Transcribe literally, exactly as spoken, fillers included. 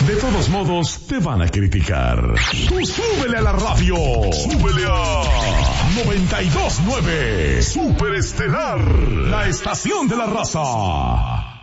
De todos modos, te van a criticar. Tú súbele a la radio. Súbele a noventa y dos punto nueve. Superestelar, la estación de la raza.